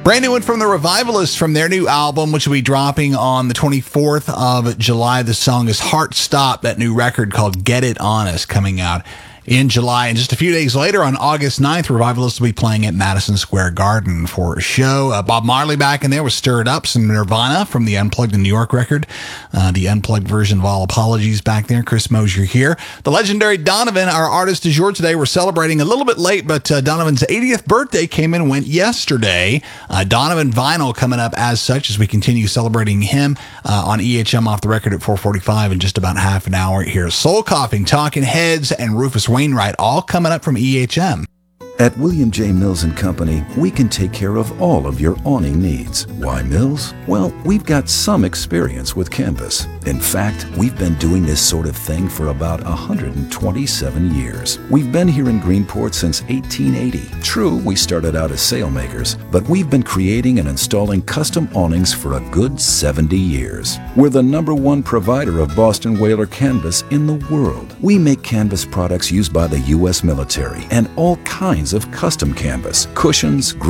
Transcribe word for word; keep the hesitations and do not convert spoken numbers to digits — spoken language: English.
Brand new one from the Revivalists from their new album, which will be dropping on the twenty-fourth of July. The song is Heart Stop, that new record called Get It Honest, coming out in July. And just a few days later, on August ninth, Revivalists will be playing at Madison Square Garden for a show. Uh, Bob Marley back in there with Stir It Up, some Nirvana from the Unplugged in New York record. Uh, the Unplugged version of All Apologies back there. Chris Mosier here. The legendary Donovan, our artist du jour today. We're celebrating a little bit late, but uh, Donovan's eightieth birthday came and went yesterday. Uh, Donovan Vinyl coming up as such as we continue celebrating him uh, on E H M Off the Record at four forty-five in just about half an hour here. Soul Coughing, Talking Heads, and Rufus Wainwright, all coming up from E H M. At William J. Mills and Company, we can take care of all of your awning needs. Why Mills? Well, we've got some experience with canvas. In fact, we've been doing this sort of thing for about one hundred twenty-seven years. We've been here in Greenport since eighteen eighty. True, we started out as sailmakers, but we've been creating and installing custom awnings for a good seventy years. We're the number one provider of Boston Whaler canvas in the world. We make canvas products used by the U S military and all kinds of custom canvas, cushions,